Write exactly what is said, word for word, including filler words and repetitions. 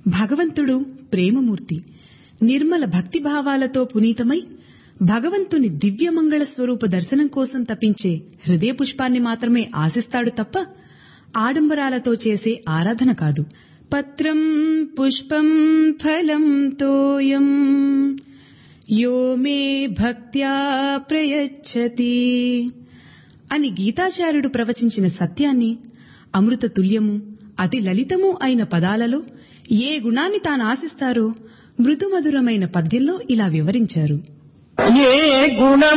భగవంతుడు ప్రేమమూర్తి. నిర్మల భక్తిభావాలతో పునీతమై భగవంతుని దివ్యమంగళ స్వరూప దర్శనం కోసం తపించే హృదయ పుష్పాన్ని మాత్రమే ఆశిస్తాడు తప్ప ఆడంబరాలతో చేసే ఆరాధన కాదు. పత్రం పుష్పం ఫలం తోయం యో మే భక్త్యా ప్రయచ్చతి అని గీతాచార్యుడు ప్రవచించిన సత్యాన్ని అమృత తుల్యము అతి లలితము అయిన పదాలలో ఏ గుణాన్ని తాను ఆశిస్తారో మృదుమధురమైన పద్యంలో ఇలా వివరించారు. ఏ గుణ